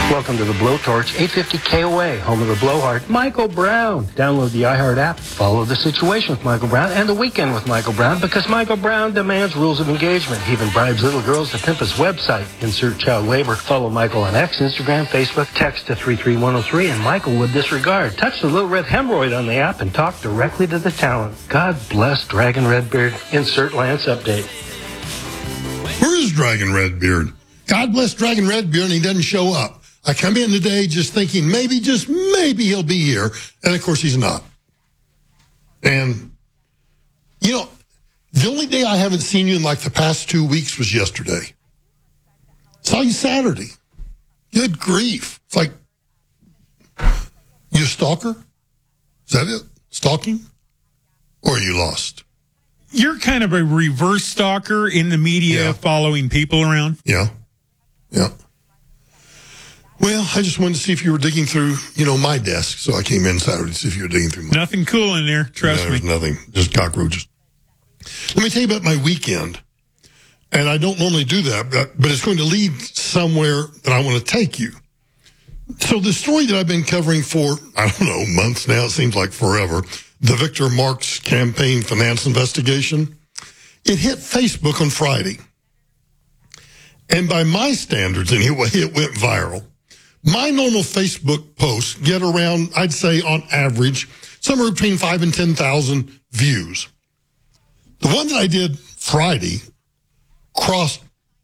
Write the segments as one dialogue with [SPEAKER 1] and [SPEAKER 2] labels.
[SPEAKER 1] Welcome to the Blowtorch 850 KOA, home of the blowhard, Michael Brown. Download the iHeart app, follow The Situation with Michael Brown and The Weekend with Michael Brown, because Michael Brown demands rules of engagement. He even bribes little girls to pimp his website. Insert child labor. Follow Michael on X, Instagram, Facebook, text to 33103, and Michael would disregard. Touch the little red hemorrhoid on the app and talk directly to the talent. God bless Dragon Redbeard. Insert Lance update.
[SPEAKER 2] Where is Dragon Redbeard? God bless Dragon Redbeard, and he doesn't show up. I come in today just thinking maybe, just maybe he'll be here. And, of course, he's not. And, you know, the only day I haven't seen you in like the past 2 weeks was yesterday. Saw you Saturday. Good grief. It's like, you a stalker? Is that it? Stalking? Or are you lost?
[SPEAKER 3] You're kind of a reverse stalker in the media, following people around.
[SPEAKER 2] Yeah. Yeah. Well, I just wanted to see if you were digging through, my desk. So I came in Saturday to see if you were digging through mine.
[SPEAKER 3] Nothing cool in there, trust me.
[SPEAKER 2] There's nothing, just cockroaches. Let me tell you about my weekend. And I don't normally do that, but it's going to lead somewhere that I want to take you. So the story that I've been covering for, months now, it seems like forever, the Victor Marx campaign finance investigation, it hit Facebook on Friday. And by my standards, anyway, it went viral. My normal Facebook posts get around, I'd say on average, somewhere between 5,000 and 10,000 views. The one that I did Friday crossed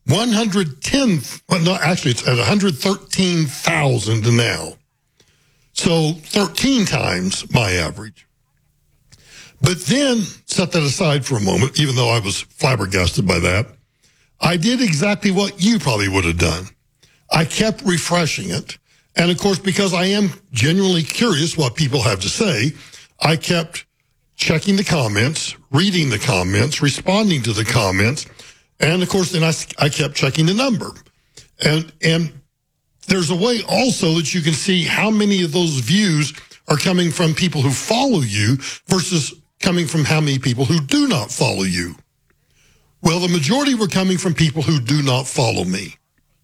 [SPEAKER 2] 113,000 now. So 13 times my average. But then, set that aside for a moment, even though I was flabbergasted by that, I did exactly what you probably would have done. I kept refreshing it. And of course, because I am genuinely curious what people have to say, I kept checking the comments, reading the comments, responding to the comments. And of course, then I kept checking the number. And there's a way also that you can see how many of those views are coming from people who follow you versus coming from how many people who do not follow you. Well, the majority were coming from people who do not follow me.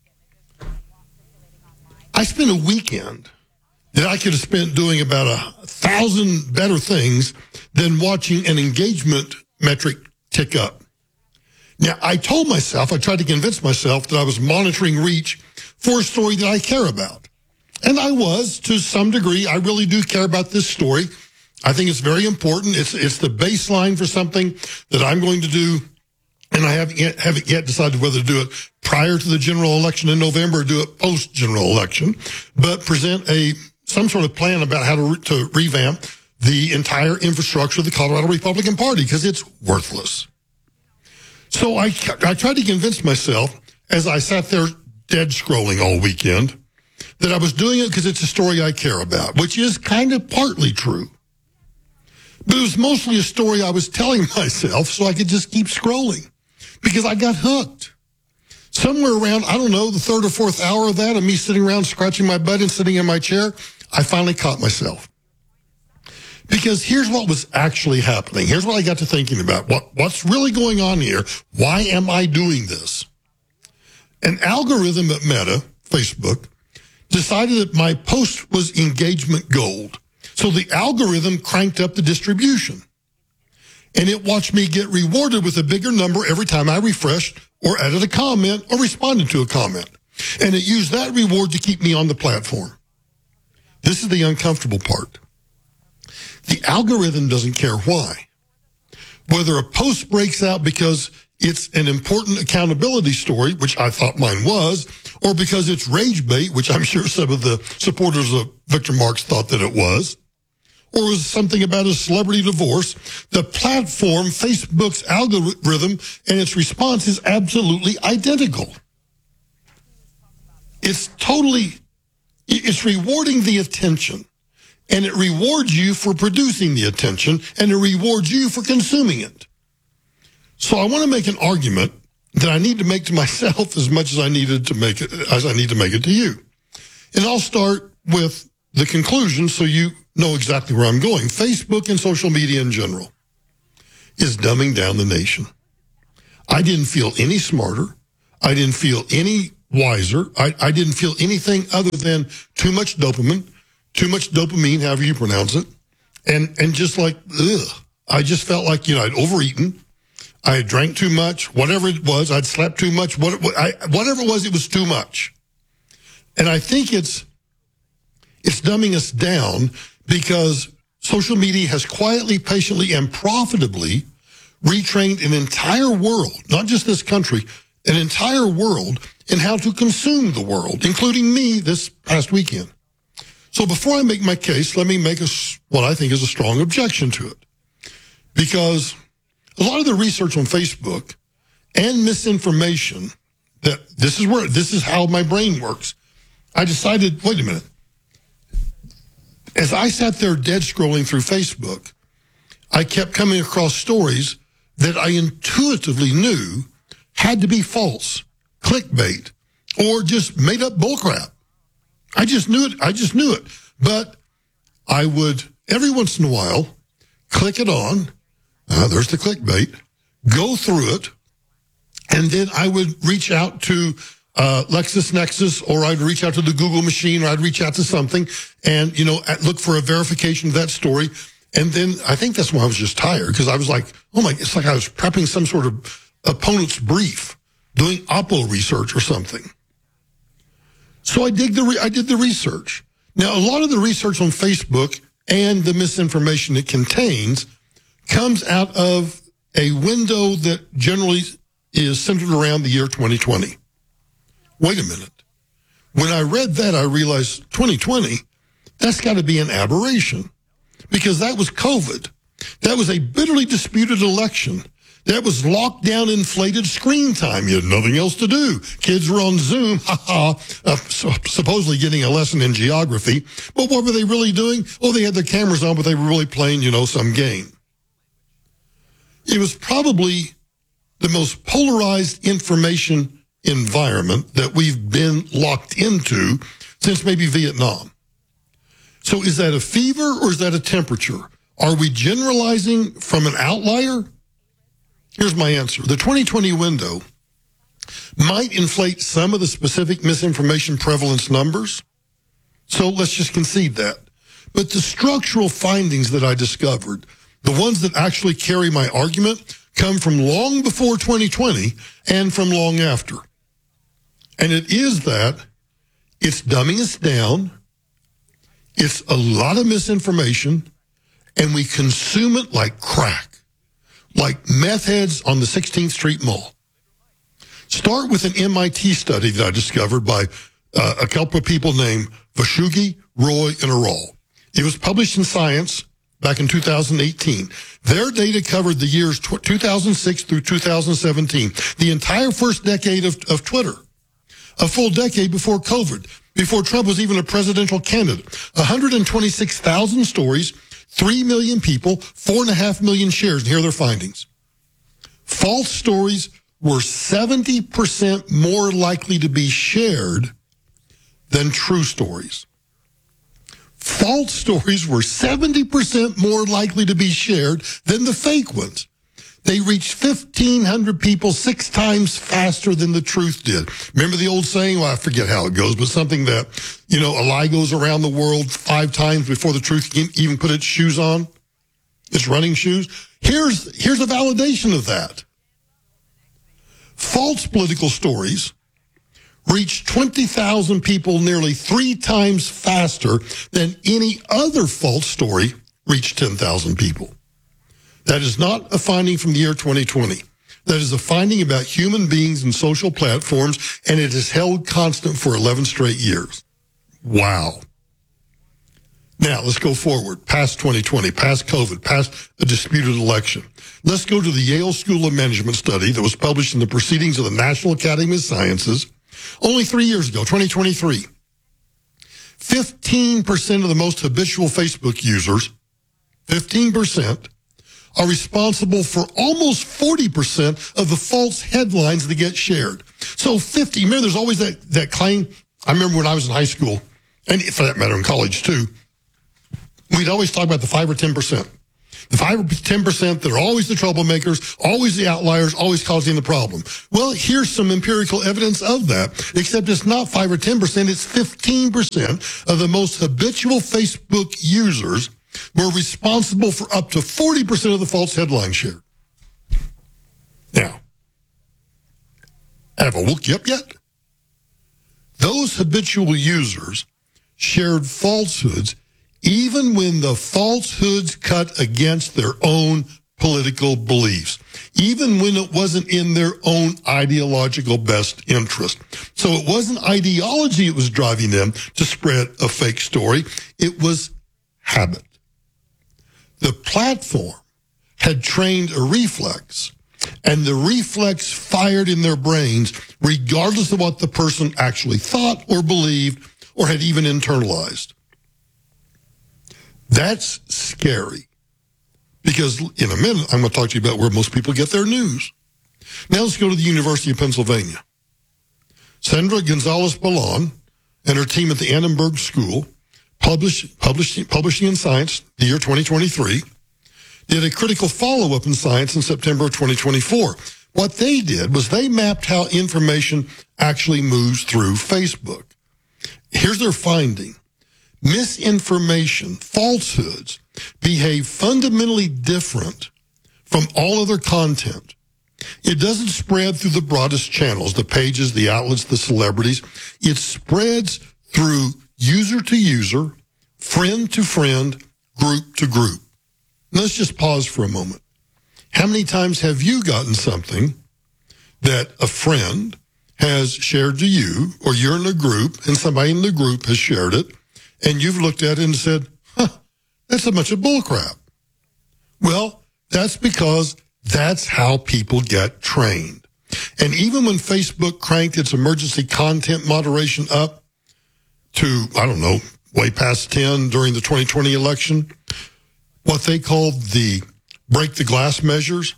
[SPEAKER 2] I spent a weekend that I could have spent doing about 1,000 better things than watching an engagement metric tick up. Now, I tried to convince myself that I was monitoring reach for a story that I care about. And I was, to some degree. I really do care about this story. I think it's very important. It's the baseline for something that I'm going to do. And I haven't yet decided whether to do it prior to the general election in November or do it post-general election, but present some sort of plan about how to revamp the entire infrastructure of the Colorado Republican Party, because it's worthless. So I tried to convince myself, as I sat there dead scrolling all weekend, that I was doing it because it's a story I care about, which is kind of partly true. But it was mostly a story I was telling myself so I could just keep scrolling. Because I got hooked. Somewhere around, the third or fourth hour of that, of me sitting around scratching my butt and sitting in my chair, I finally caught myself. Because here's what was actually happening. Here's what I got to thinking about. What's really going on here? Why am I doing this? An algorithm at Meta, Facebook, decided that my post was engagement gold. So the algorithm cranked up the distribution. And it watched me get rewarded with a bigger number every time I refreshed or added a comment or responded to a comment. And it used that reward to keep me on the platform. This is the uncomfortable part. The algorithm doesn't care why. Whether a post breaks out because it's an important accountability story, which I thought mine was, or because it's rage bait, which I'm sure some of the supporters of Victor Marx thought that it was, or was something about a celebrity divorce, the platform, Facebook's algorithm, and its response is absolutely identical. It's rewarding the attention, and it rewards you for producing the attention, and it rewards you for consuming it. So I want to make an argument that I need to make to myself as much as I need to make it to you. And I'll start with the conclusion so you know exactly where I'm going. Facebook and social media in general is dumbing down the nation. I didn't feel any smarter. I didn't feel any wiser. I didn't feel anything other than too much dopamine, however you pronounce it. And just like, ugh. I just felt like, I'd overeaten. I had drank too much, whatever it was. I'd slept too much. Whatever it was too much. And I think it's dumbing us down because social media has quietly, patiently, and profitably retrained an entire world, not just this country, an entire world in how to consume the world, including me this past weekend. So before I make my case, let me make what I think is a strong objection to it. Because a lot of the research on Facebook and misinformation, that this is how my brain works. I decided, wait a minute. As I sat there dead scrolling through Facebook, I kept coming across stories that I intuitively knew had to be false, clickbait, or just made up bullcrap. I just knew it. But I would, every once in a while, click it on. There's the clickbait. Go through it. And then I would reach out to LexisNexis, or I'd reach out to the Google machine, or I'd reach out to something and, look for a verification of that story. And then I think that's why I was just tired, because I was like, it's like I was prepping some sort of opponent's brief, doing Oppo research or something. So I did the research. Now, a lot of the research on Facebook and the misinformation it contains comes out of a window that generally is centered around the year 2020. Wait a minute. When I read that, I realized 2020, that's got to be an aberration, because that was COVID. That was a bitterly disputed election. That was lockdown, inflated screen time. You had nothing else to do. Kids were on Zoom, supposedly getting a lesson in geography. But what were they really doing? Oh, they had their cameras on, but they were really playing, some game. It was probably the most polarized information environment that we've been locked into since maybe Vietnam. So is that a fever or is that a temperature? Are we generalizing from an outlier? Here's my answer. The 2020 window might inflate some of the specific misinformation prevalence numbers. So let's just concede that. But the structural findings that I discovered, the ones that actually carry my argument, come from long before 2020 and from long after. And it is that it's dumbing us down, it's a lot of misinformation, and we consume it like crack, like meth heads on the 16th Street Mall. Start with an MIT study that I discovered by a couple of people named Khashoggi, Roy, and Aral. It was published in Science back in 2018. Their data covered the years 2006 through 2017, the entire first decade of Twitter, a full decade before COVID, before Trump was even a presidential candidate. 126,000 stories, 3 million people, 4.5 million shares, and here are their findings. False stories were 70% more likely to be shared than true stories. False stories were 70% more likely to be shared than the fake ones. They reached 1,500 people 6 times faster than the truth did. Remember the old saying? Well, I forget how it goes, but something that, a lie goes around the world 5 times before the truth can even put its shoes on, its running shoes. Here's a validation of that. False political stories reached 20,000 people nearly 3 times faster than any other false story reached 10,000 people. That is not a finding from the year 2020. That is a finding about human beings and social platforms, and it has held constant for 11 straight years. Wow. Now, let's go forward, past 2020, past COVID, past a disputed election. Let's go to the Yale School of Management study that was published in the Proceedings of the National Academy of Sciences only 3 years ago, 2023. 15% of the most habitual Facebook users, 15%, are responsible for almost 40% of the false headlines that get shared. So remember there's always that claim. I remember when I was in high school, and for that matter in college too, we'd always talk about the 5 or 10%. The 5 or 10% that are always the troublemakers, always the outliers, always causing the problem. Well, here's some empirical evidence of that, except it's not 5 or 10%, it's 15% of the most habitual Facebook users were responsible for up to 40% of the false headlines shared. Now, have I woke you up yet? Those habitual users shared falsehoods even when the falsehoods cut against their own political beliefs, even when it wasn't in their own ideological best interest. So it wasn't ideology that was driving them to spread a fake story. It was habit. The platform had trained a reflex, and the reflex fired in their brains regardless of what the person actually thought or believed or had even internalized. That's scary, because in a minute, I'm going to talk to you about where most people get their news. Now let's go to the University of Pennsylvania. Sandra Gonzalez-Ballon and her team at the Annenberg School, publishing in Science, the year 2023, did a critical follow-up in Science in September of 2024. What they did was they mapped how information actually moves through Facebook. Here's their finding. Misinformation, falsehoods, behave fundamentally different from all other content. It doesn't spread through the broadest channels, the pages, the outlets, the celebrities. It spreads through user to user, friend to friend, group to group. Let's just pause for a moment. How many times have you gotten something that a friend has shared to you, or you're in a group and somebody in the group has shared it, and you've looked at it and said, that's a bunch of bullcrap? Well, that's because that's how people get trained. And even when Facebook cranked its emergency content moderation up to, I don't know, way past 10 during the 2020 election, what they called the break the glass measures,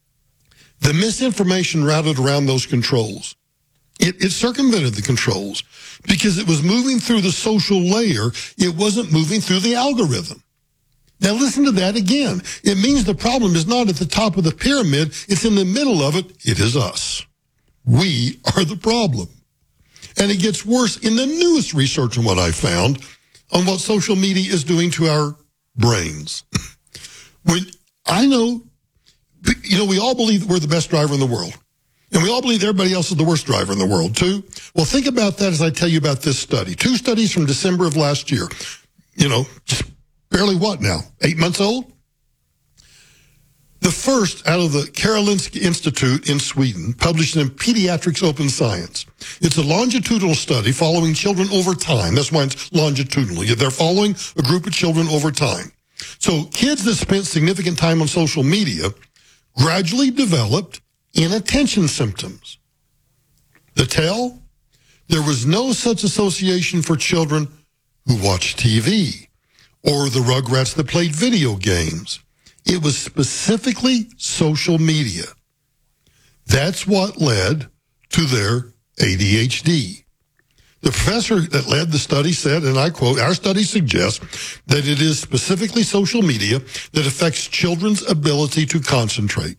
[SPEAKER 2] the misinformation routed around those controls. It circumvented the controls because it was moving through the social layer. It wasn't moving through the algorithm. Now listen to that again. It means the problem is not at the top of the pyramid. It's in the middle of it. It is us. We are the problem. And it gets worse in the newest research on what I found on what social media is doing to our brains. When I know, we all believe that we're the best driver in the world. And we all believe everybody else is the worst driver in the world, too. Well, think about that as I tell you about this study. 2 studies from December of last year. Just barely 8 months old? The first out of the Karolinska Institute in Sweden, published in Pediatrics Open Science. It's a longitudinal study following children over time. That's why it's longitudinal. They're following a group of children over time. So kids that spent significant time on social media gradually developed inattention symptoms. The tell? There was no such association for children who watched TV or the Rugrats that played video games. It was specifically social media. That's what led to their ADHD. The professor that led the study said, and I quote, "Our study suggests that it is specifically social media that affects children's ability to concentrate."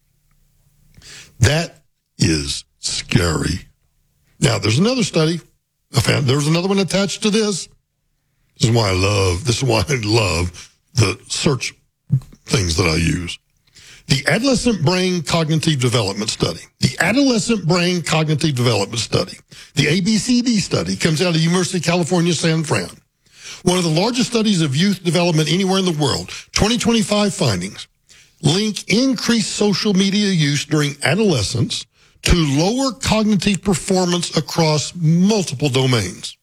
[SPEAKER 2] That is scary. Now, there's another study. There's another one attached to this. This is why I love the search things that I use. The Adolescent Brain Cognitive Development Study. The Adolescent Brain Cognitive Development Study. The ABCD study comes out of the University of California, San Fran. One of the largest studies of youth development anywhere in the world. 2025 findings link increased social media use during adolescence to lower cognitive performance across multiple domains.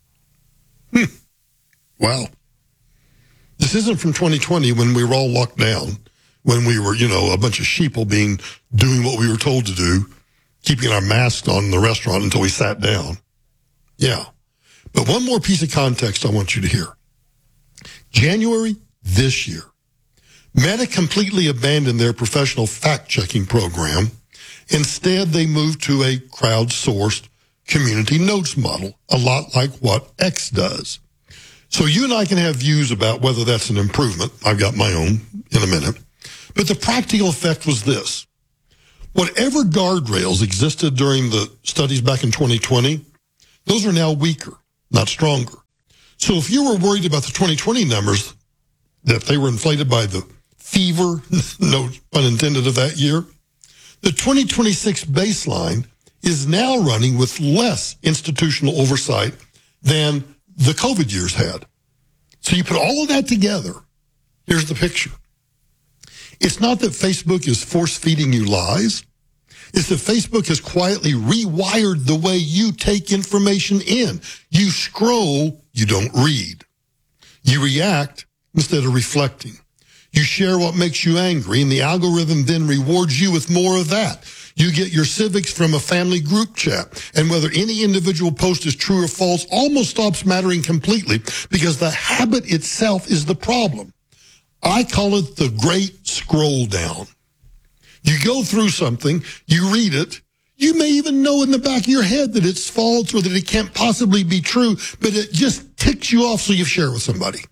[SPEAKER 2] Wow. This isn't from 2020 when we were all locked down, when we were, a bunch of sheeple doing what we were told to do, keeping our masks on in the restaurant until we sat down. Yeah. But one more piece of context I want you to hear. January this year, Meta completely abandoned their professional fact-checking program. Instead, they moved to a crowdsourced community notes model, a lot like what X does. So you and I can have views about whether that's an improvement. I've got my own in a minute. But the practical effect was this. Whatever guardrails existed during the studies back in 2020, those are now weaker, not stronger. So if you were worried about the 2020 numbers, that they were inflated by the fever, no pun intended, of that year, the 2026 baseline is now running with less institutional oversight than the COVID years had. So you put all of that together, here's the picture. It's not that Facebook is force-feeding you lies. It's that Facebook has quietly rewired the way you take information in. You scroll, you don't read. You react instead of reflecting. You share what makes you angry, and the algorithm then rewards you with more of that. You get your civics from a family group chat, and whether any individual post is true or false almost stops mattering completely because the habit itself is the problem. I call it the great scroll down. You go through something, you read it, you may even know in the back of your head that it's false or that it can't possibly be true, but it just ticks you off so you share it with somebody.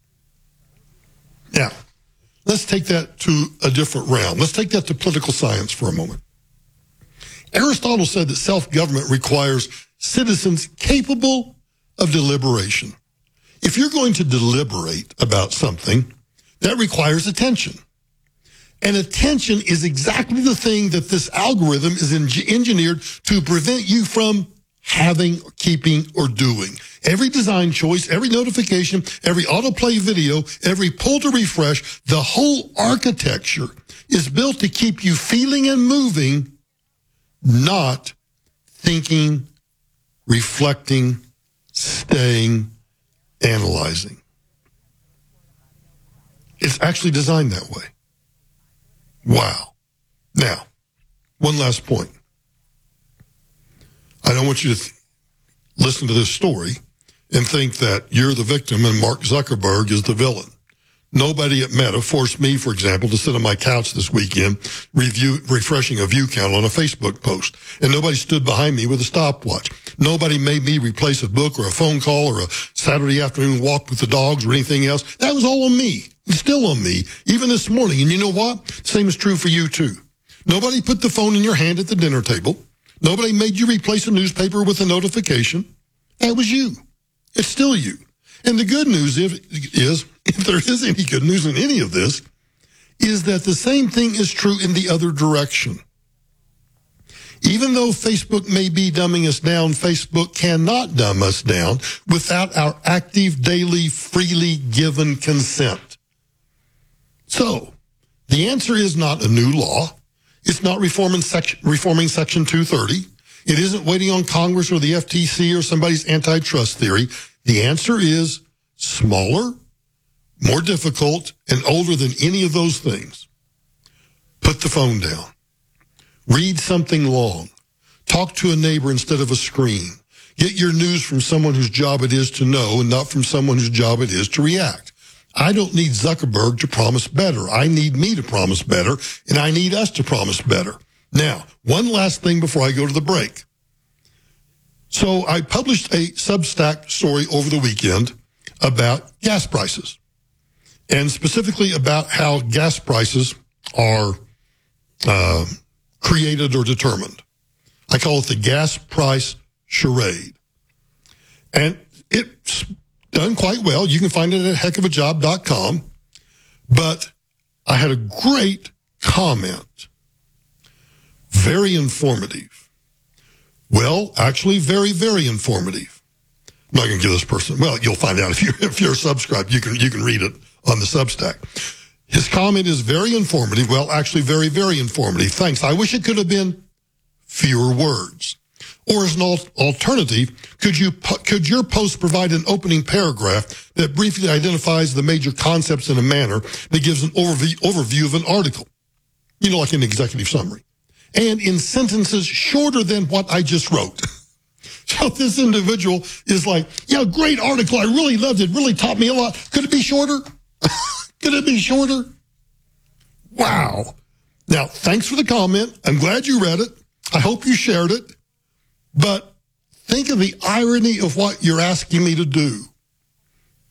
[SPEAKER 2] Now, let's take that to a different realm. Let's take that to political science for a moment. Aristotle said that self-government requires citizens capable of deliberation. If you're going to deliberate about something, that requires attention. And attention is exactly the thing that this algorithm is engineered to prevent you from having, keeping, or doing. Every design choice, every notification, every autoplay video, every pull to refresh, the whole architecture is built to keep you feeling and moving, not thinking, reflecting, staying, analyzing. It's actually designed that way. Wow. Now, one last point. I don't want you to listen to this story and think that you're the victim and Mark Zuckerberg is the villain. Nobody at Meta forced me, for example, to sit on my couch this weekend refreshing a view count on a Facebook post. And nobody stood behind me with a stopwatch. Nobody made me replace a book or a phone call or a Saturday afternoon walk with the dogs or anything else. That was all on me. It's still on me, even this morning. And you know what? Same is true for you, too. Nobody put the phone in your hand at the dinner table. Nobody made you replace a newspaper with a notification. That was you. It's still you. And the good news is, if there is any good news in any of this, is that the same thing is true in the other direction. Even though Facebook may be dumbing us down, Facebook cannot dumb us down without our active, daily, freely given consent. So, the answer is not a new law. It's not reforming Section 230. It isn't waiting on Congress or the FTC or somebody's antitrust theory. The answer is smaller, more difficult, and older than any of those things. Put the phone down. Read something long. Talk to a neighbor instead of a screen. Get your news from someone whose job it is to know and not from someone whose job it is to react. I don't need Zuckerberg to promise better. I need me to promise better, and I need us to promise better. Now, one last thing before I go to the break. So I published a Substack story over the weekend about gas prices, and specifically about how gas prices are created or determined. I call it the gas price charade. And it's done quite well. You can find it at heckofajob.com. But I had a great comment. Very informative. Well, actually, very, very informative. I'm not going to give this person, well, you'll find out if you're subscribed. You can read it on the Substack. His comment is very informative. Well, actually, very, very informative. Thanks. I wish it could have been fewer words. Or as an alternative, could your post provide an opening paragraph that briefly identifies the major concepts in a manner that gives an overview of an article? You know, like an executive summary. And in sentences shorter than what I just wrote. So this individual is like, yeah, great article. I really loved it. Really taught me a lot. Could it be shorter? Could it be shorter? Wow. Now, thanks for the comment. I'm glad you read it. I hope you shared it. But think of the irony of what you're asking me to do.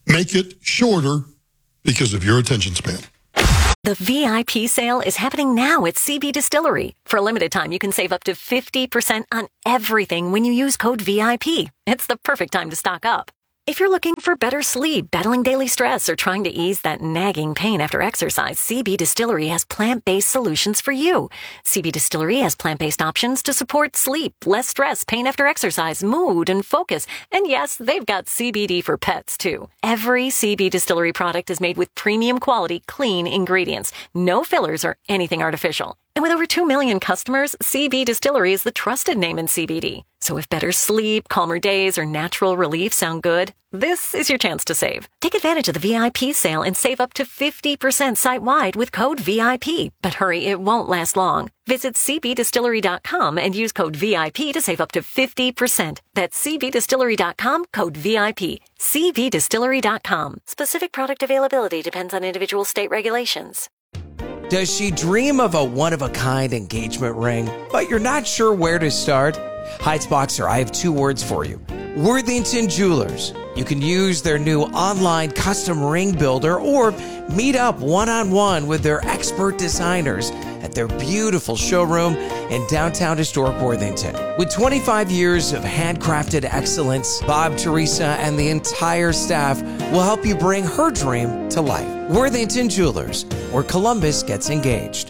[SPEAKER 2] make it shorter because of your attention span.
[SPEAKER 4] The VIP sale is happening now at CB Distillery. For a limited time, you can save up to 50% on everything when you use code VIP. It's the perfect time to stock up. If you're looking for better sleep, battling daily stress, or trying to ease that nagging pain after exercise, CB Distillery has plant-based solutions for you. CB Distillery has plant-based options to support sleep, less stress, pain after exercise, mood, and focus. And yes, they've got CBD for pets, too. Every CB Distillery product is made with premium quality, clean ingredients. No fillers or anything artificial. And with over 2 million customers, CB Distillery is the trusted name in CBD. So if better sleep, calmer days, or natural relief sound good, this is your chance to save. Take advantage of the VIP sale and save up to 50% site-wide with code VIP. But hurry, it won't last long. Visit cbdistillery.com and use code VIP to save up to 50%. That's cbdistillery.com, code VIP. cbdistillery.com. Specific product availability depends on individual state regulations.
[SPEAKER 5] Does she dream of a one-of-a-kind engagement ring, but you're not sure where to start? Heights Boxer, I have 2 words for you. Worthington Jewelers. You can use their new online custom ring builder or meet up one-on-one with their expert designers at their beautiful showroom in downtown historic Worthington. With 25 years of handcrafted excellence, Bob, Teresa, and the entire staff will help you bring her dream to life. Worthington Jewelers, where Columbus gets engaged.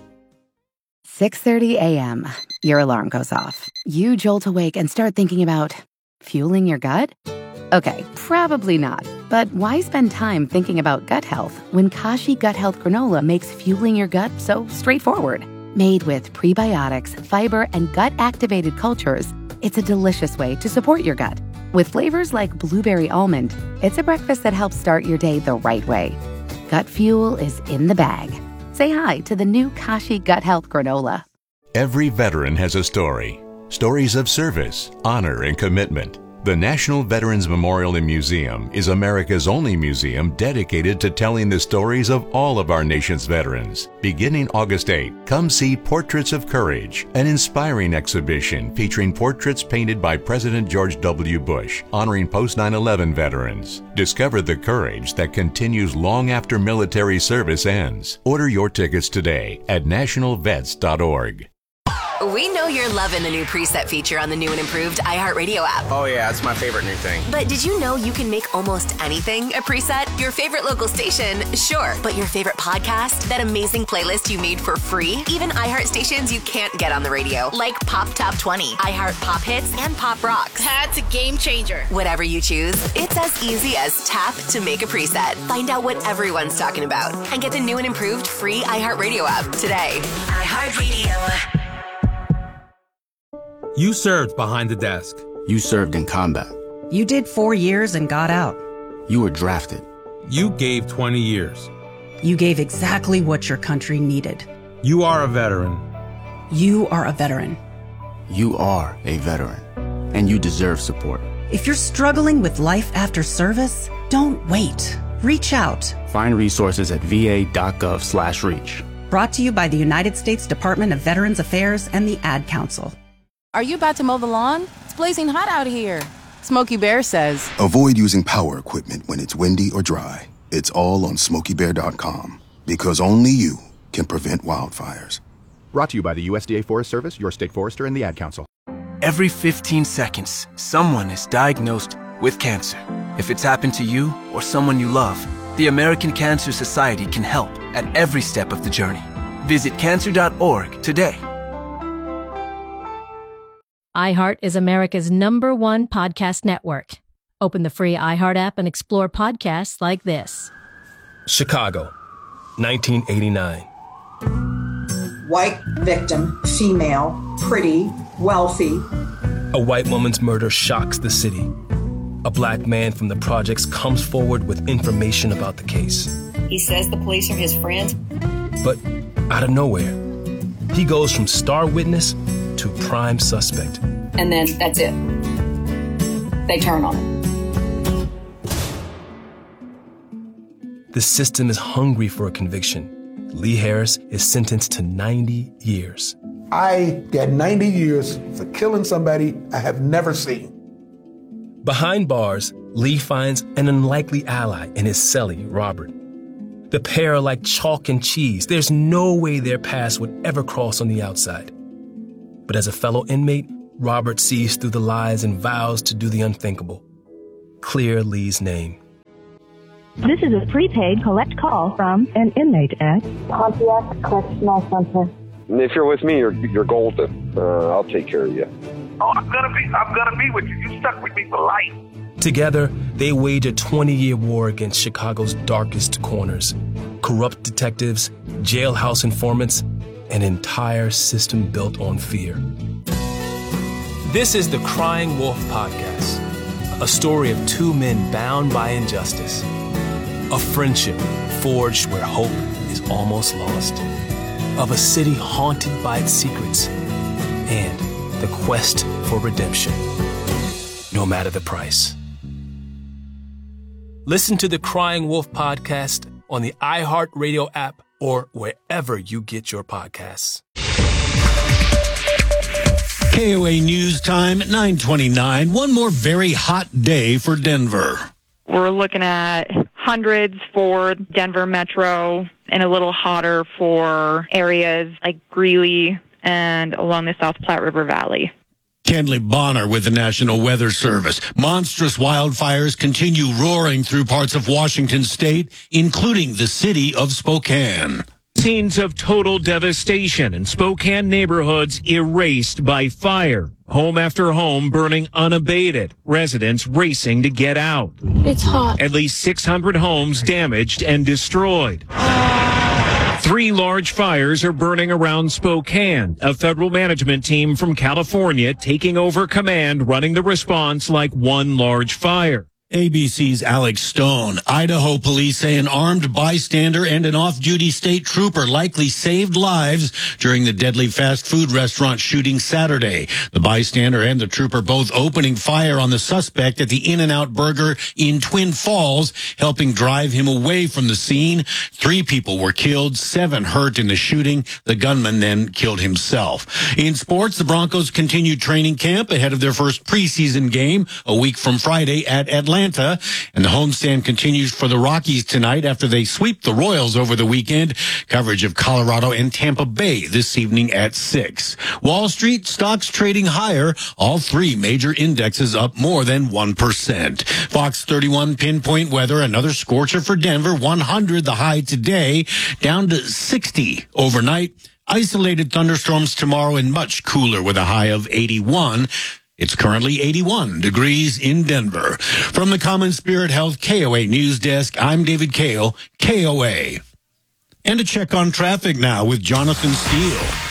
[SPEAKER 6] 6:30 a.m. Your alarm goes off. You jolt awake and start thinking about fueling your gut? Okay, probably not. But why spend time thinking about gut health when Kashi Gut Health Granola makes fueling your gut so straightforward? Made with prebiotics, fiber, and gut-activated cultures, it's a delicious way to support your gut. With flavors like blueberry almond, it's a breakfast that helps start your day the right way. Gut fuel is in the bag. Say hi to the new Kashi Gut Health Granola.
[SPEAKER 7] Every veteran has a story. Stories of service, honor, and commitment. The National Veterans Memorial and Museum is America's only museum dedicated to telling the stories of all of our nation's veterans. Beginning August 8, come see Portraits of Courage, an inspiring exhibition featuring portraits painted by President George W. Bush, honoring post-9/11 veterans. Discover the courage that continues long after military service ends. Order your tickets today at nationalvets.org.
[SPEAKER 8] We know you're loving the new preset feature on the new and improved iHeartRadio app.
[SPEAKER 9] Oh yeah, it's my favorite new thing.
[SPEAKER 8] But did you know you can make almost anything a preset? Your favorite local station, sure. But your favorite podcast? That amazing playlist you made for free? Even iHeart stations you can't get on the radio, like Pop Top 20, iHeart Pop Hits, and Pop Rocks.
[SPEAKER 10] That's a game changer.
[SPEAKER 8] Whatever you choose, it's as easy as tap to make a preset. Find out what everyone's talking about and get the new and improved free iHeartRadio app today. iHeartRadio.
[SPEAKER 11] You served behind the desk.
[SPEAKER 9] You served in combat.
[SPEAKER 12] You did 4 years and got out.
[SPEAKER 9] You were drafted.
[SPEAKER 11] You gave 20 years.
[SPEAKER 12] You gave exactly what your country needed.
[SPEAKER 11] You are a veteran.
[SPEAKER 12] You are a veteran.
[SPEAKER 9] You are a veteran. And you deserve support.
[SPEAKER 12] If you're struggling with life after service, don't wait. Reach out.
[SPEAKER 9] Find resources at va.gov/reach.
[SPEAKER 12] Brought to you by the United States Department of Veterans Affairs and the Ad Council.
[SPEAKER 10] Are you about to mow the lawn? It's blazing hot out here. Smokey Bear says,
[SPEAKER 13] avoid using power equipment when it's windy or dry. It's all on SmokeyBear.com. Because only you can prevent wildfires.
[SPEAKER 14] Brought to you by the USDA Forest Service, your state forester, and the Ad Council.
[SPEAKER 15] Every 15 seconds, someone is diagnosed with cancer. If it's happened to you or someone you love, the American Cancer Society can help at every step of the journey. Visit cancer.org today.
[SPEAKER 16] iHeart is America's #1 podcast network. Open the free iHeart app and explore podcasts like this.
[SPEAKER 17] Chicago, 1989.
[SPEAKER 18] White victim, female, pretty, wealthy.
[SPEAKER 17] A white woman's murder shocks the city. A black man from the projects comes forward with information about the case.
[SPEAKER 19] He says the police are his friends.
[SPEAKER 17] But out of nowhere, he goes from star witness to prime suspect.
[SPEAKER 19] And then that's it. They turn on him.
[SPEAKER 17] The system is hungry for a conviction. Lee Harris is sentenced to 90 years.
[SPEAKER 20] I got 90 years for killing somebody I have never seen.
[SPEAKER 17] Behind Bars Lee finds an unlikely ally in his cellie, Robert. The pair are like chalk and cheese. There's no way their paths would ever cross on the outside. But as a fellow inmate, Robert sees through the lies and vows to do the unthinkable. Clear Lee's name.
[SPEAKER 20] This is a prepaid collect call from an inmate at Pontiac Correctional Center.
[SPEAKER 21] If you're with me, you're golden. I'll take care of you.
[SPEAKER 22] Oh, I'm gonna be with you. You stuck with me for life.
[SPEAKER 17] Together, they wage a 20-year war against Chicago's darkest corners. Corrupt detectives, jailhouse informants, an entire system built on fear. This is the Crying Wolf Podcast, a story of two men bound by injustice, a friendship forged where hope is almost lost, of a city haunted by its secrets, and the quest for redemption, no matter the price. Listen to the Crying Wolf Podcast on the iHeartRadio app or wherever you get your podcasts.
[SPEAKER 23] KOA News Time at 9:29. One more very hot day for Denver.
[SPEAKER 24] We're looking at hundreds for Denver Metro and a little hotter for areas like Greeley and along the South Platte River Valley.
[SPEAKER 23] Kenley Bonner with the National Weather Service. Monstrous wildfires continue roaring through parts of Washington state, including the city of Spokane.
[SPEAKER 25] Scenes of total devastation in Spokane neighborhoods erased by fire. Home after home burning unabated. Residents racing to get out.
[SPEAKER 26] It's hot.
[SPEAKER 25] At least 600 homes damaged and destroyed. 3 large fires are burning around Spokane. A federal management team from California taking over command, running the response like one large fire.
[SPEAKER 23] ABC's Alex Stone. Idaho police say an armed bystander and an off-duty state trooper likely saved lives during the deadly fast food restaurant shooting Saturday. The bystander and the trooper both opening fire on the suspect at the In-N-Out Burger in Twin Falls, helping drive him away from the scene. 3 people were killed, 7 hurt in the shooting. The gunman then killed himself. In sports, the Broncos continued training camp ahead of their first preseason game a week from Friday at Atlanta. And the homestand continues for the Rockies tonight after they sweep the Royals over the weekend. Coverage of Colorado and Tampa Bay this evening at 6. Wall Street stocks trading higher. All 3 major indexes up more than 1%. Fox 31 pinpoint weather, another scorcher for Denver. 100 the high today, down to 60 overnight. Isolated thunderstorms tomorrow and much cooler with a high of 81. It's currently 81 degrees in Denver. From the Common Spirit Health KOA News Desk, I'm David Kale, KOA. And a check on traffic now with Jonathan Steele.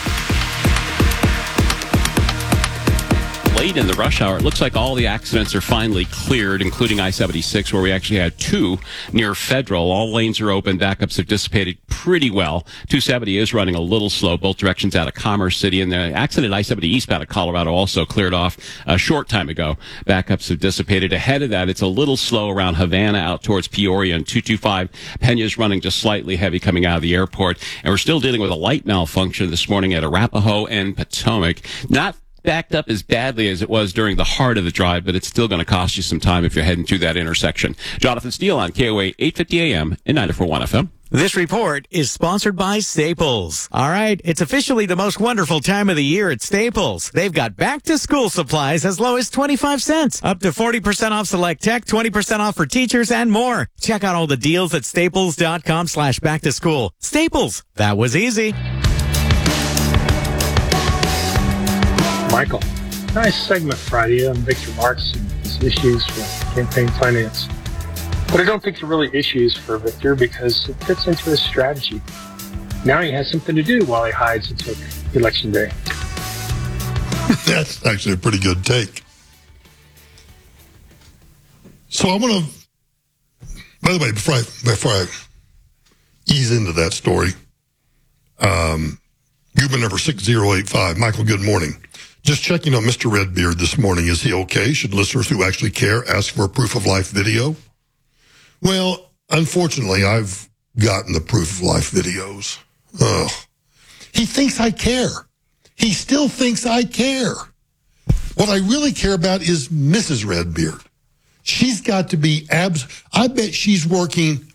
[SPEAKER 27] Late in the rush hour, it looks like all the accidents are finally cleared, including I-76, where we actually had 2 near Federal. All lanes are open. Backups have dissipated pretty well. 270 is running a little slow, both directions out of Commerce City. And the accident at I-70 eastbound of Colorado also cleared off a short time ago. Backups have dissipated. Ahead of that, it's a little slow around Havana out towards Peoria, and 225 Pena's running just slightly heavy coming out of the airport. And we're still dealing with a light malfunction this morning at Arapahoe and Potomac. Not backed up as badly as it was during the heart of the drive, but it's still going to cost you some time if you're heading through that intersection. Jonathan Steele on KOA 850 AM and 94.1 FM.
[SPEAKER 28] This report is sponsored by Staples. All right, it's officially the most wonderful time of the year at Staples. They've got back-to-school supplies as low as 25 cents, up to 40% off select tech, 20% off for teachers, and more. Check out all the deals at staples.com/back-to-school. Staples, that was easy.
[SPEAKER 29] Michael, nice segment Friday on Victor Marx and his issues for campaign finance. But I don't think they're really issues for Victor because it fits into his strategy. Now he has something to do while he hides until Election Day.
[SPEAKER 2] That's actually a pretty good take. So I want to, by the way, before I ease into that story, Cuban number 6085, Michael, good morning. Just checking on Mr. Redbeard this morning. Is he okay? Should listeners who actually care ask for a proof of life video? Well, unfortunately, I've gotten the proof of life videos. Ugh. He thinks I care. He still thinks I care. What I really care about is Mrs. Redbeard. She's got to be I bet she's working,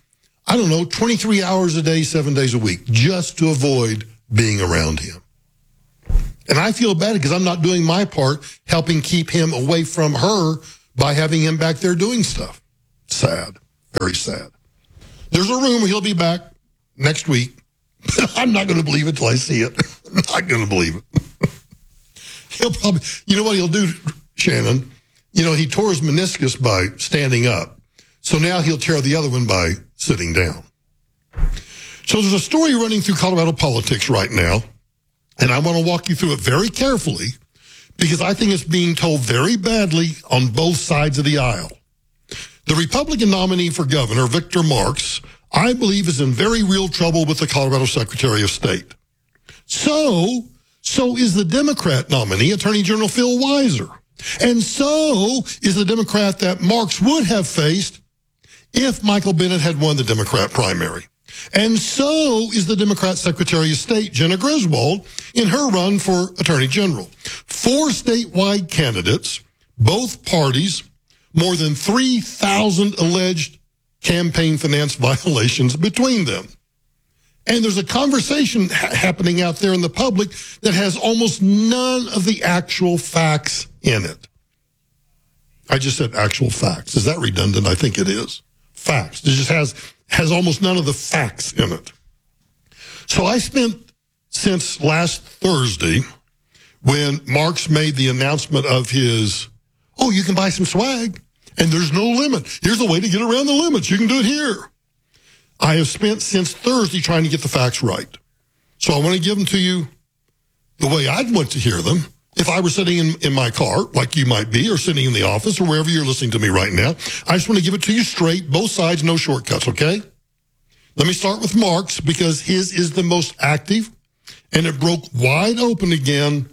[SPEAKER 2] 23 hours a day, 7 days a week, just to avoid being around him. And I feel bad because I'm not doing my part, helping keep him away from her by having him back there doing stuff. Sad. Very sad. There's a rumor he'll be back next week. I'm not going to believe it till I see it. I'm not going to believe it. He'll probably, you know what he'll do, Shannon? He tore his meniscus by standing up. So now he'll tear the other one by sitting down. So there's a story running through Colorado politics right now, and I want to walk you through it very carefully because I think it's being told very badly on both sides of the aisle. The Republican nominee for governor, Victor Marx, I believe is in very real trouble with the Colorado Secretary of State. So is the Democrat nominee, Attorney General Phil Weiser. And so is the Democrat that Marx would have faced if Michael Bennet had won the Democrat primary. And so is the Democrat Secretary of State, Jenna Griswold, in her run for Attorney General. 4 statewide candidates, both parties, more than 3,000 alleged campaign finance violations between them. And there's a conversation happening out there in the public that has almost none of the actual facts in it. I just said actual facts. Is that redundant? I think it is. Facts. It just has almost none of the facts in it. So I spent since last Thursday when Marx made the announcement of his, you can buy some swag and there's no limit. Here's a way to get around the limits. You can do it here. I have spent since Thursday trying to get the facts right. So I want to give them to you the way I'd want to hear them if I were sitting in my car, like you might be, or sitting in the office, or wherever you're listening to me right now. I just want to give it to you straight, both sides, no shortcuts, okay? Let me start with Marx, because his is the most active, and it broke wide open again.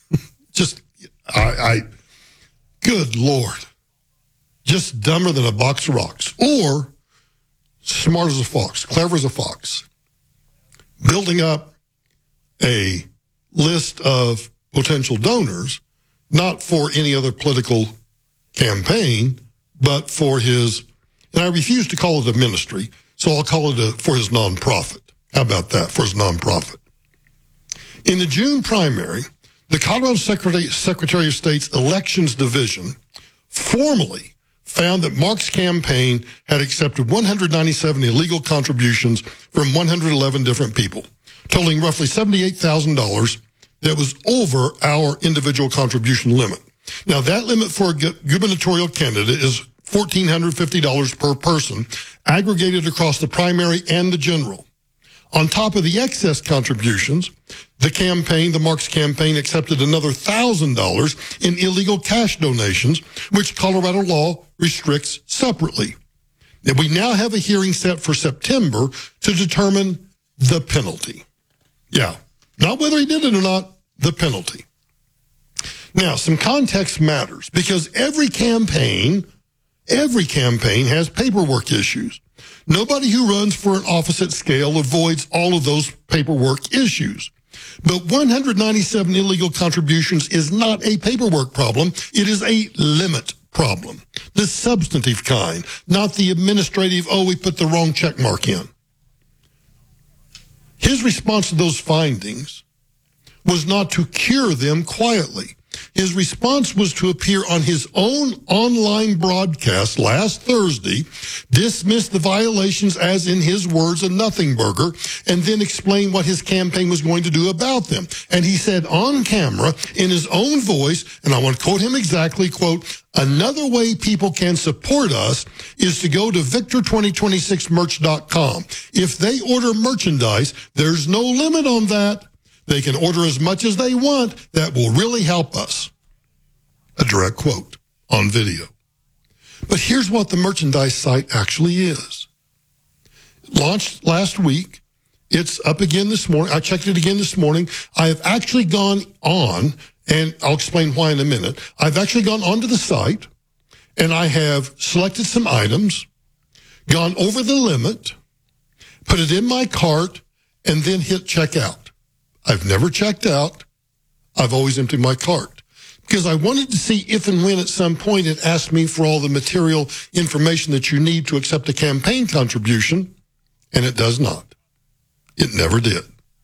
[SPEAKER 2] Good Lord. Just dumber than a box of rocks. Or smart as a fox, clever as a fox. Building up a list of potential donors, not for any other political campaign, but for his, and I refuse to call it a ministry, so I'll call it for his nonprofit. How about that, for his nonprofit? In the June primary, the Colorado Secretary of State's Elections Division formally found that Marx's campaign had accepted 197 illegal contributions from 111 different people, totaling roughly $78,000 that was over our individual contribution limit. Now, that limit for a gubernatorial candidate is $1,450 per person, aggregated across the primary and the general. On top of the excess contributions, the Marx campaign accepted another $1,000 in illegal cash donations, which Colorado law restricts separately. And we now have a hearing set for September to determine the penalty. Yeah, not whether he did it or not, the penalty. Now, some context matters because every campaign has paperwork issues. Nobody who runs for an office at scale avoids all of those paperwork issues. But 197 illegal contributions is not a paperwork problem. It is a limit problem. The substantive kind, not the administrative, we put the wrong check mark in. His response to those findings was not to cure them quietly. His response was to appear on his own online broadcast last Thursday, dismiss the violations as, in his words, a nothing burger, and then explain what his campaign was going to do about them. And he said on camera, in his own voice, and I want to quote him exactly, quote, "Another way people can support us is to go to Victor2026merch.com. If they order merchandise, there's no limit on that. They can order as much as they want. That will really help us." A direct quote on video. But here's what the merchandise site actually is. Launched last week. It's up again this morning. I checked it again this morning. I have actually gone on, and I'll explain why in a minute. I've actually gone onto the site, and I have selected some items, gone over the limit, put it in my cart, and then hit checkout. I've never checked out. I've always emptied my cart because I wanted to see if and when at some point it asked me for all the material information that you need to accept a campaign contribution, and it does not. It never did.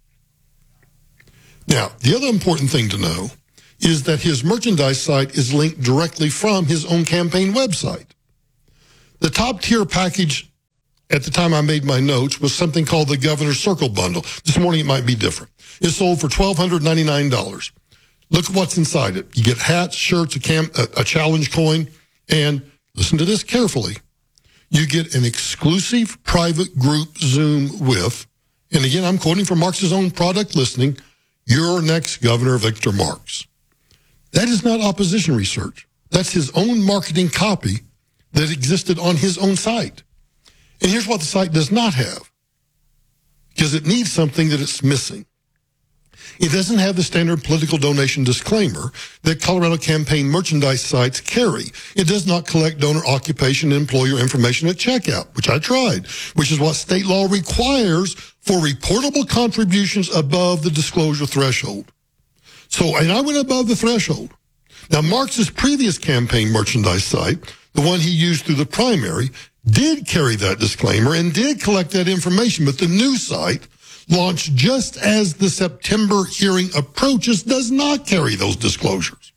[SPEAKER 2] Now, the other important thing to know is that his merchandise site is linked directly from his own campaign website. The top tier package at the time I made my notes was something called the Governor's Circle Bundle. This morning it might be different. It sold for $1,299. Look at what's inside it. You get hats, shirts, a challenge coin, and listen to this carefully. You get an exclusive private group Zoom with, and again, I'm quoting from Marx's own product listing, your next Governor, Victor Marx. That is not opposition research. That's his own marketing copy that existed on his own site. And here's what the site does not have, because it needs something that it's missing. It doesn't have the standard political donation disclaimer that Colorado campaign merchandise sites carry. It does not collect donor occupation and employer information at checkout, which I tried, which is what state law requires for reportable contributions above the disclosure threshold. So, and I went above the threshold. Now, Marx's previous campaign merchandise site, the one he used through the primary, did carry that disclaimer and did collect that information, but the new site, launched just as the September hearing approaches, does not carry those disclosures.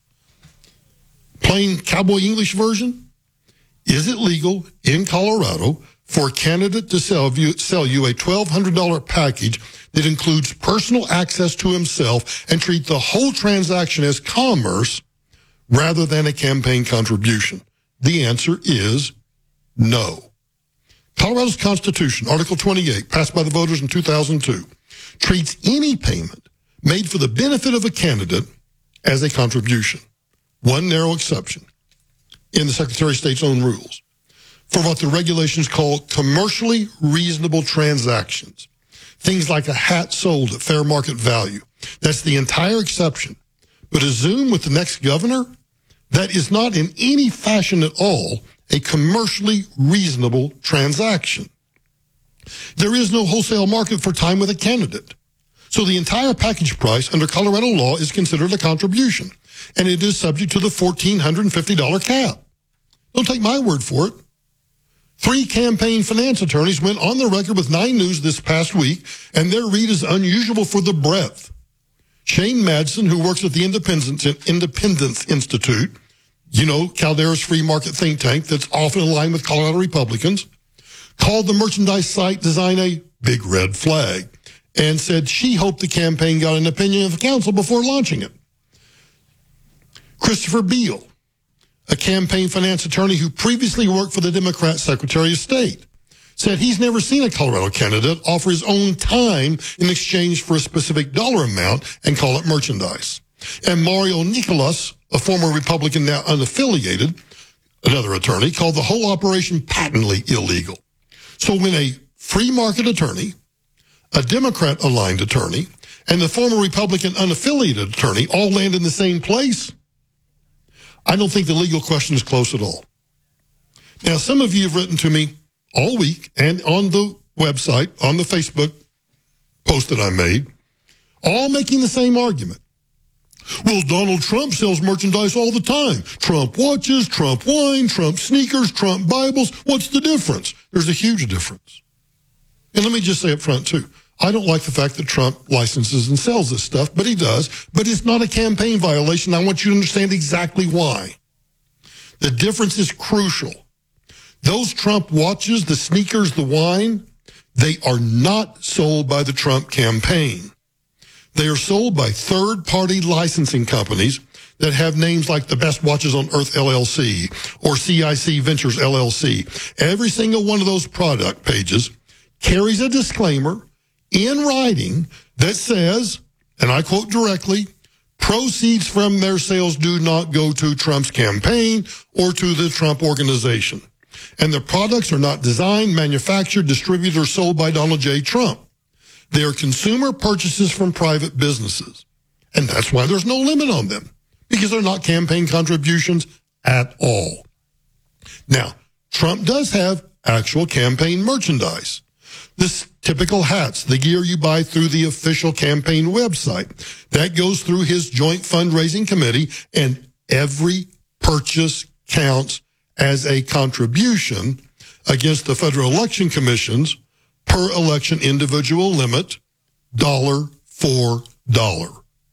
[SPEAKER 2] Plain cowboy English version, is it legal in Colorado for a candidate to sell you a $1,200 package that includes personal access to himself and treat the whole transaction as commerce rather than a campaign contribution? The answer is no. Colorado's Constitution, Article 28, passed by the voters in 2002, treats any payment made for the benefit of a candidate as a contribution. One narrow exception in the Secretary of State's own rules for what the regulations call commercially reasonable transactions. Things like a hat sold at fair market value. That's the entire exception. But a Zoom with the next governor, that is not in any fashion at all a commercially reasonable transaction. There is no wholesale market for time with a candidate. So the entire package price under Colorado law is considered a contribution, and it is subject to the $1,450 cap. Don't take my word for it. 3 campaign finance attorneys went on the record with 9 News this past week, and their read is unusual for the breadth. Shane Madsen, who works at the Independence Institute, you know, Caldera's free market think tank that's often aligned with Colorado Republicans, called the merchandise site design a big red flag and said she hoped the campaign got an opinion of the council before launching it. Christopher Beal, a campaign finance attorney who previously worked for the Democrat Secretary of State, said he's never seen a Colorado candidate offer his own time in exchange for a specific dollar amount and call it merchandise. And Mario Nicolas, a former Republican now unaffiliated, another attorney, called the whole operation patently illegal. So when a free market attorney, a Democrat-aligned attorney, and the former Republican unaffiliated attorney all land in the same place, I don't think the legal question is close at all. Now, some of you have written to me all week and on the website, on the Facebook post that I made, all making the same argument. Well, Donald Trump sells merchandise all the time. Trump watches, Trump wine, Trump sneakers, Trump Bibles. What's the difference? There's a huge difference. And let me just say up front, too, I don't like the fact that Trump licenses and sells this stuff, but he does. But it's not a campaign violation. I want you to understand exactly why. The difference is crucial. Those Trump watches, the sneakers, the wine, they are not sold by the Trump campaign. They are sold by third-party licensing companies that have names like the Best Watches on Earth LLC or CIC Ventures LLC. Every single one of those product pages carries a disclaimer in writing that says, and I quote directly, proceeds from their sales do not go to Trump's campaign or to the Trump organization. And the products are not designed, manufactured, distributed, or sold by Donald J. Trump. They are consumer purchases from private businesses. And that's why there's no limit on them, because they're not campaign contributions at all. Now, Trump does have actual campaign merchandise. This typical hats, the gear you buy through the official campaign website, that goes through his joint fundraising committee, and every purchase counts as a contribution against the Federal Election Commission's per election individual limit, dollar for dollar.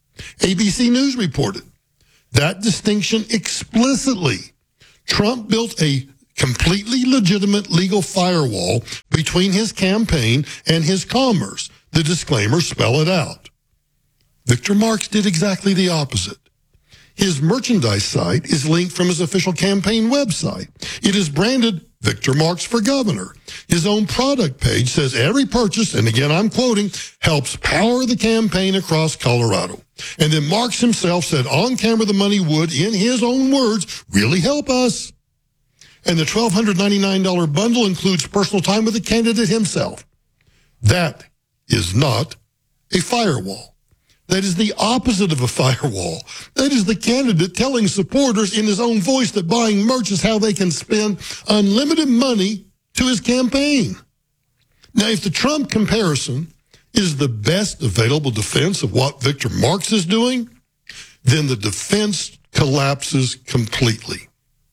[SPEAKER 2] ABC News reported that distinction explicitly. Trump built a completely legitimate legal firewall between his campaign and his commerce. The disclaimers spell it out. Victor Marx did exactly the opposite. His merchandise site is linked from his official campaign website. It is branded Victor Marx for Governor. His own product page says every purchase, and again I'm quoting, helps power the campaign across Colorado. And then Marx himself said on camera the money would, in his own words, really help us. And the $1,299 bundle includes personal time with the candidate himself. That is not a firewall. That is the opposite of a firewall. That is the candidate telling supporters in his own voice that buying merch is how they can spend unlimited money to his campaign. Now, if the Trump comparison is the best available defense of what Victor Marx is doing, then the defense collapses completely.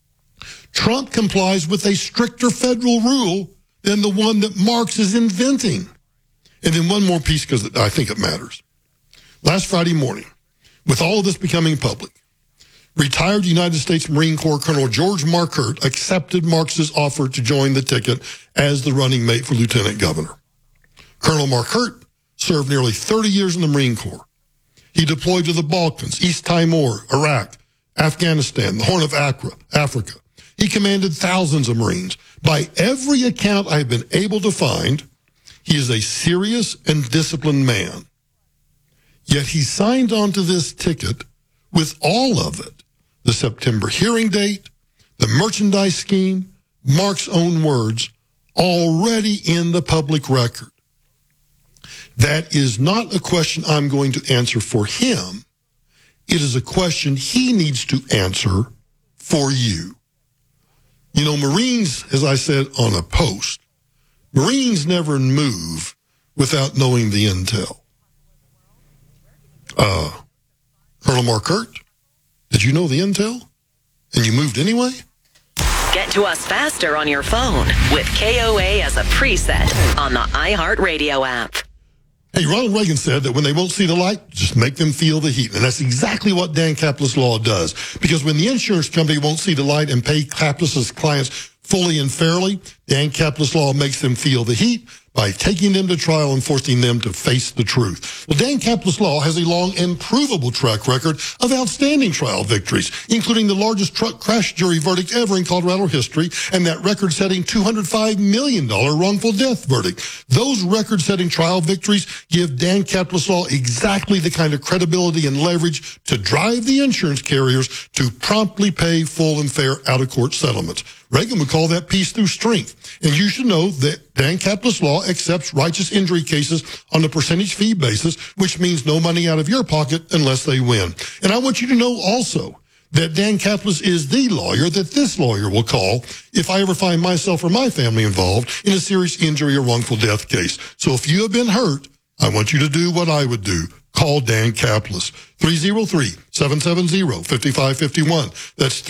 [SPEAKER 2] Trump complies with a stricter federal rule than the one that Marx is inventing. And then one more piece, because I think it matters. Last Friday morning, with all of this becoming public, retired United States Marine Corps Colonel George Marquardt accepted Marx's offer to join the ticket as the running mate for lieutenant governor. Colonel Marquardt served nearly 30 years in the Marine Corps. He deployed to the Balkans, East Timor, Iraq, Afghanistan, the Horn of Africa. He commanded thousands of Marines. By every account I've been able to find, he is a serious and disciplined man. Yet he signed on to this ticket with all of it, the September hearing date, the merchandise scheme, Mark's own words, already in the public record. That is not a question I'm going to answer for him. It is a question he needs to answer for you. You know, Marines, as I said on a post, Marines never move without knowing the intel. Colonel Marquardt, did you know the intel? And you moved anyway?
[SPEAKER 1] Get to us faster on your phone with KOA as a preset on the iHeartRadio app.
[SPEAKER 2] Hey, Ronald Reagan said that when they won't see the light, just make them feel the heat. And that's exactly what Dan Caplis Law does. Because when the insurance company won't see the light and pay Caplis' clients fully and fairly, Dan Caplis Law makes them feel the heat by taking them to trial and forcing them to face the truth. Well, Dan Caplis Law has a long and provable track record of outstanding trial victories, including the largest truck crash jury verdict ever in Colorado history and that record-setting $205 million wrongful death verdict. Those record-setting trial victories give Dan Caplis Law exactly the kind of credibility and leverage to drive the insurance carriers to promptly pay full and fair out-of-court settlements. Reagan would call that peace through strength. And you should know that Dan Caplis Law accepts righteous injury cases on a percentage fee basis, which means no money out of your pocket unless they win. And I want you to know also that Dan Caplis is the lawyer that this lawyer will call if I ever find myself or my family involved in a serious injury or wrongful death case. So if you have been hurt, I want you to do what I would do. Call Dan Caplis, 303-770-5551. That's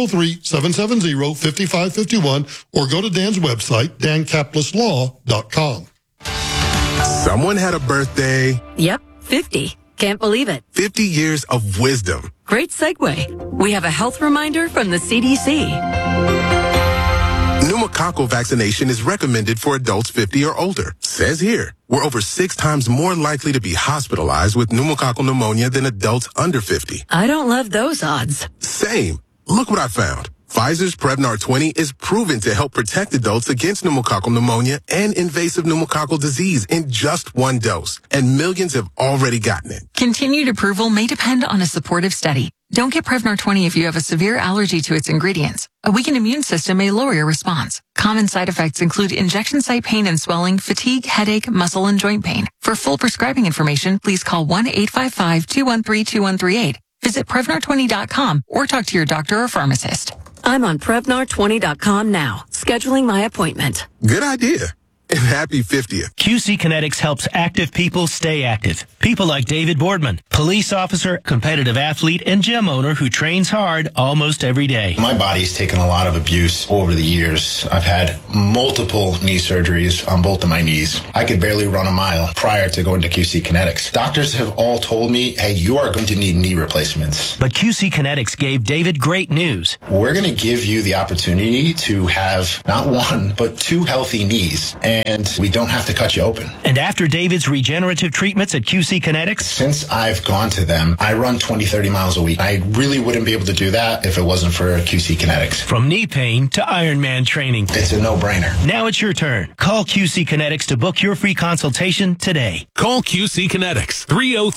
[SPEAKER 2] 303-770-5551, or go to Dan's website, dancaplisLaw.com.
[SPEAKER 3] Someone had a birthday.
[SPEAKER 4] Yep, 50. Can't believe it.
[SPEAKER 3] 50 years of wisdom.
[SPEAKER 4] Great segue. We have a health reminder from the CDC.
[SPEAKER 3] Pneumococcal vaccination is recommended for adults 50 or older. Says here, we're over 6 times more likely to be hospitalized with pneumococcal pneumonia than adults under 50.
[SPEAKER 4] I don't love those odds.
[SPEAKER 3] Same. Look what I found. Pfizer's Prevnar 20 is proven to help protect adults against pneumococcal pneumonia and invasive pneumococcal disease in just 1 dose. And millions have already gotten it.
[SPEAKER 5] Continued approval may depend on a supportive study. Don't get Prevnar 20 if you have a severe allergy to its ingredients. A weakened immune system may lower your response. Common side effects include injection site pain and swelling, fatigue, headache, muscle, and joint pain. For full prescribing information, please call 1-855-213-2138. Visit Prevnar20.com or talk to your doctor or pharmacist.
[SPEAKER 4] I'm on Prevnar20.com now, scheduling my appointment.
[SPEAKER 3] Good idea. and happy 50th.
[SPEAKER 6] QC Kinetics helps active people stay active. People like David Boardman, police officer, competitive athlete, and gym owner who trains hard almost every day.
[SPEAKER 7] My body's taken a lot of abuse over the years. I've had multiple knee surgeries on both of my knees. I could barely run a mile prior to going to QC Kinetics. Doctors have all told me, hey, you are going to need knee replacements.
[SPEAKER 6] But QC Kinetics gave David great news.
[SPEAKER 7] We're going to give you the opportunity to have not one, but 2 healthy knees, and we don't have to cut you open.
[SPEAKER 6] And after David's regenerative treatments at QC Kinetics?
[SPEAKER 7] Since I've gone to them, I run 20, 30 miles a week. I really wouldn't be able to do that if it wasn't for QC Kinetics.
[SPEAKER 6] From knee pain to Ironman training.
[SPEAKER 7] It's a no-brainer.
[SPEAKER 6] Now it's your turn. Call QC Kinetics to book your free consultation today.
[SPEAKER 8] Call QC Kinetics,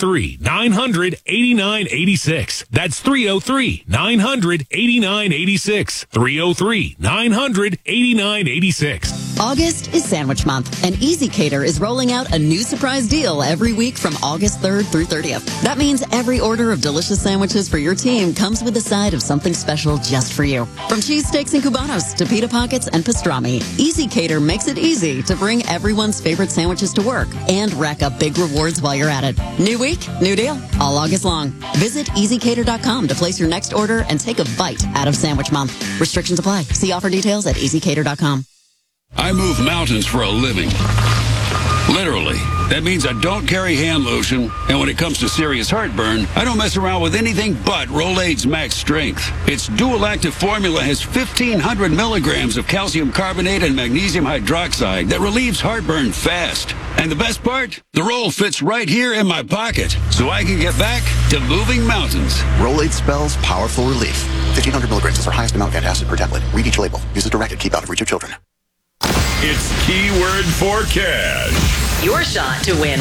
[SPEAKER 8] 303-900-8986. That's 303-900-8986. 303-900-8986.
[SPEAKER 9] August is Sandwich Month, and Easy Cater is rolling out a new surprise deal every week from August 3rd through 30th. That means every order of delicious sandwiches for your team comes with a side of something special just for you. From cheesesteaks and cubanos to pita pockets and pastrami, Easy Cater makes it easy to bring everyone's favorite sandwiches to work and rack up big rewards while you're at it. New week, new deal, all August long. Visit EasyCater.com to place your next order and take a bite out of Sandwich Month. Restrictions apply. See offer details at EasyCater.com.
[SPEAKER 10] I move mountains for a living. Literally. That means I don't carry hand lotion, and when it comes to serious heartburn, I don't mess around with anything but Rolaids Max Strength. Its dual-active formula has 1,500 milligrams of calcium carbonate and magnesium hydroxide that relieves heartburn fast. And the best part? The roll fits right here in my pocket, so I can get back to moving mountains.
[SPEAKER 11] Rolaids spells powerful relief. 1,500 milligrams is our highest amount of antacid per tablet. Read each label. Use as directed. Keep out of reach of children.
[SPEAKER 12] It's Keyword for Cash.
[SPEAKER 1] Your shot to win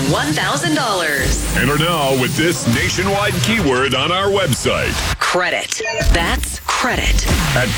[SPEAKER 1] $1,000.
[SPEAKER 12] Enter now with this nationwide keyword on our website.
[SPEAKER 1] Credit. That's credit.
[SPEAKER 12] At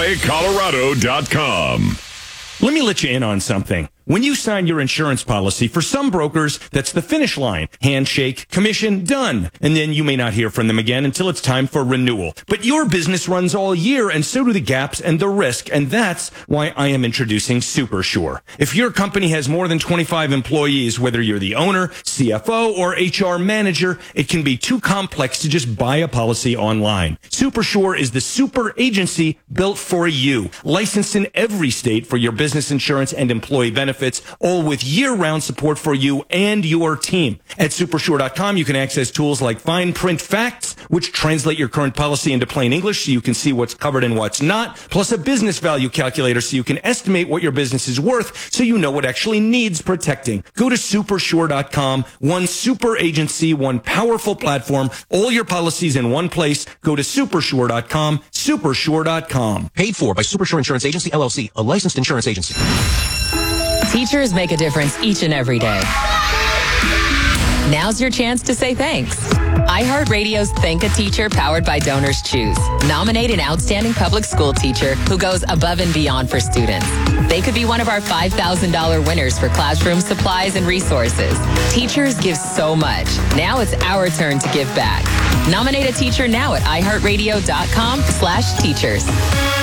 [SPEAKER 12] KOAColorado.com.
[SPEAKER 13] Let me let you in on something. When you sign your insurance policy, for some brokers, that's the finish line. Handshake, commission, done. And then you may not hear from them again until it's time for renewal. But your business runs all year, and so do the gaps and the risk. And that's why I am introducing SuperSure. If your company has more than 25 employees, whether you're the owner, CFO, or HR manager, it can be too complex to just buy a policy online. SuperSure is the super agency built for you. Licensed in every state for your business insurance and employee benefits, all with year-round support for you and your team. At Supersure.com, you can access tools like fine print facts, which translate your current policy into plain English so you can see what's covered and what's not, plus a business value calculator so you can estimate what your business is worth so you know what actually needs protecting. Go to Supersure.com, one super agency, one powerful platform, all your policies in one place. Go to Supersure.com, Supersure.com.
[SPEAKER 26] Paid for by Supersure Insurance Agency, LLC, a licensed insurance agency.
[SPEAKER 30] Teachers make a difference each and every day. Now's your chance to say thanks. iHeartRadio's Thank a Teacher, powered by Donors Choose. Nominate an outstanding public school teacher who goes above and beyond for students. They could be one of our $5,000 winners for classroom supplies and resources. Teachers give so much. Now it's our turn to give back. Nominate a teacher now at iHeartRadio.com/teachers.